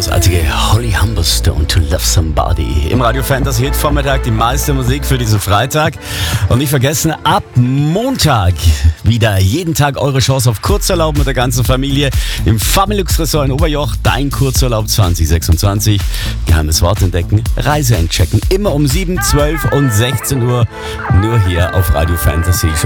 großartige Holly Humberstone, To Love Somebody. Im Radio Fantasy Hit Vormittag die meiste Musik für diesen Freitag. Und nicht vergessen, ab Montag wieder jeden Tag eure Chance auf Kurzurlaub mit der ganzen Familie im Familux Resort in Oberjoch. Dein Kurzurlaub 2026. Geheimes Wort entdecken, Reise entchecken. Immer um 7, 12 und 16 Uhr. Nur hier auf Radio Fantasy.